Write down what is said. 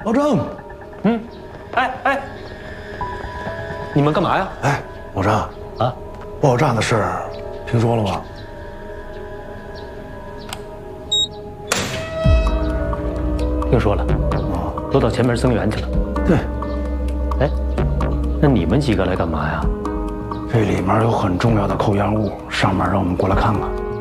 老郑， 哎，你们干嘛呀？ 哎，老郑啊， 爆炸的事儿听说了吧？ 听说了，都到前门增援去了。 对， 哎，那你们几个来干嘛呀？ 这里面有很重要的扣押物，上面让我们过来看看。